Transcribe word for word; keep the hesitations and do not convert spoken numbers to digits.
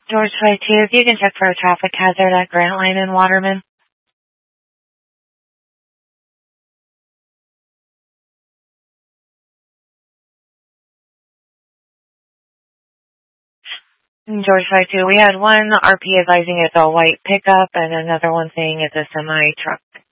George twenty-two, if you can check for a traffic hazard at Grant Line in Waterman. George twenty-two, we had one R P advising it's a white pickup and another one saying it's a semi truck.